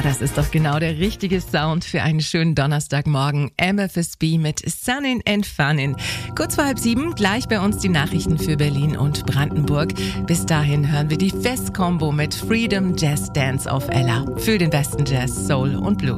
Das ist doch genau der richtige Sound für einen schönen Donnerstagmorgen. MFSB mit Sunnin' and Funnin'. Kurz vor 6:30, gleich bei uns die Nachrichten für Berlin und Brandenburg. Bis dahin hören wir die Fest-Kombo mit Freedom Jazz Dance auf Ella. Für den besten Jazz, Soul und Blues.